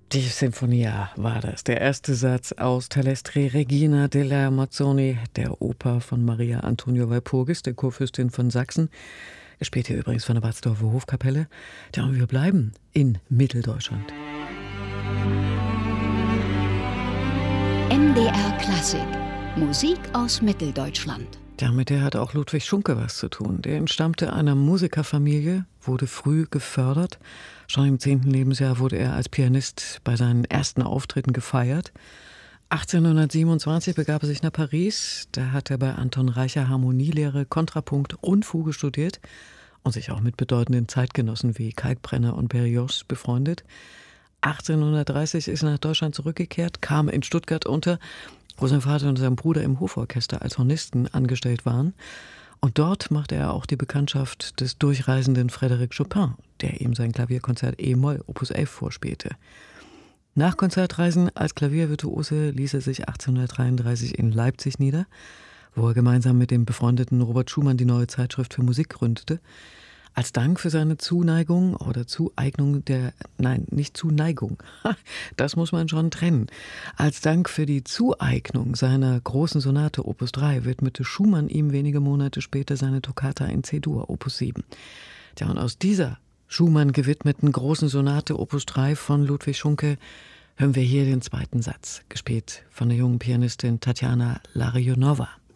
Die Sinfonia war das, der erste Satz aus Talestre Regina della Mazzoni, der Oper von Maria Antonia Walpurgis, der Kurfürstin von Sachsen, gespielt hier übrigens von der Watzdorfer Hofkapelle. Ja, und wir bleiben in Mitteldeutschland. MDR Klassik, Musik aus Mitteldeutschland. Ja, mit der hat auch Ludwig Schunke was zu tun. Der entstammte einer Musikerfamilie, wurde früh gefördert. Schon im 10. Lebensjahr wurde er als Pianist bei seinen ersten Auftritten gefeiert. 1827 begab er sich nach Paris. Da hat er bei Anton Reicher Harmonielehre, Kontrapunkt und Fuge studiert und sich auch mit bedeutenden Zeitgenossen wie Kalkbrenner und Berlioz befreundet. 1830 ist er nach Deutschland zurückgekehrt, kam in Stuttgart unter, wo sein Vater und sein Bruder im Hoforchester als Hornisten angestellt waren. Und dort machte er auch die Bekanntschaft des durchreisenden Frédéric Chopin, der ihm sein Klavierkonzert E-Moll Opus 11 vorspielte. Nach Konzertreisen als Klaviervirtuose ließ er sich 1833 in Leipzig nieder, wo er gemeinsam mit dem befreundeten Robert Schumann die Neue Zeitschrift für Musik gründete. Als Dank für seine Zuneigung oder Zueignung nicht Zuneigung, das muss man schon trennen. Als Dank für die Zueignung seiner großen Sonate Opus 3 widmete Schumann ihm wenige Monate später seine Toccata in C-Dur Opus 7. Ja, und aus dieser Schumann gewidmeten großen Sonate Opus 3 von Ludwig Schunke hören wir hier den zweiten Satz, gespielt von der jungen Pianistin Tatjana Larionova.